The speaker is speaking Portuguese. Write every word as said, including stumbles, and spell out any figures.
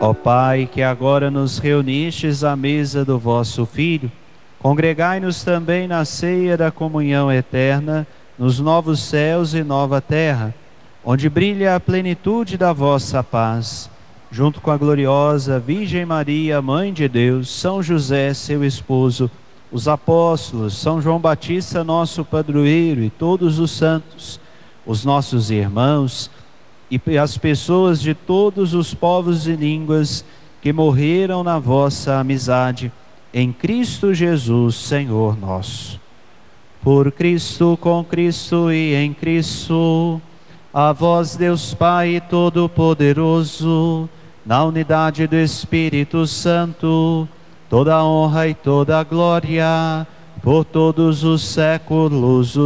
Ó Pai, que agora nos reunistes à mesa do vosso Filho, congregai-nos também na ceia da comunhão eterna, nos novos céus e nova terra, onde brilha a plenitude da vossa paz. Junto com a gloriosa Virgem Maria, Mãe de Deus, São José, seu esposo, os apóstolos, São João Batista, nosso padroeiro, e todos os santos, os nossos irmãos, e as pessoas de todos os povos e línguas que morreram na vossa amizade, em Cristo Jesus, Senhor nosso. Por Cristo, com Cristo e em Cristo, a vós, Deus Pai Todo-Poderoso, na unidade do Espírito Santo, toda a honra e toda a glória, por todos os séculos.